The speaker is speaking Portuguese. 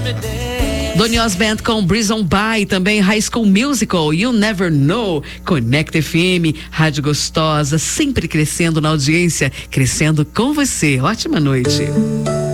Donny Osband com Breeze On By, também High School Musical, You Never Know, Connect FM, Rádio Gostosa, sempre crescendo na audiência, crescendo com você. Ótima noite.